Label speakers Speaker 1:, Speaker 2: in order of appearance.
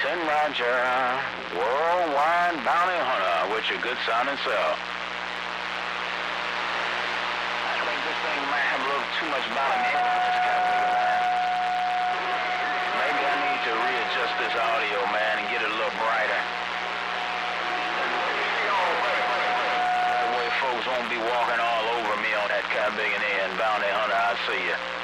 Speaker 1: Captain Roger, worldwide bounty hunter with your good sounding self. I think this thing might have a little too much bounty in it, this Captain, man. Maybe I need to readjust this audio, man, and get it a little brighter. That way folks won't be walking all over me on that Caribbean Bounty Hunter. I see you.